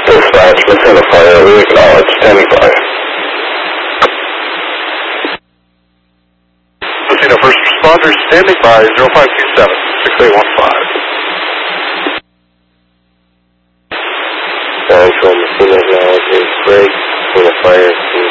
Dispatch, Messina Fire, we acknowledge, standing by. Messina first responders, standing by, 0527, 6815. Central, Messina acknowledges, break, Messina Fire,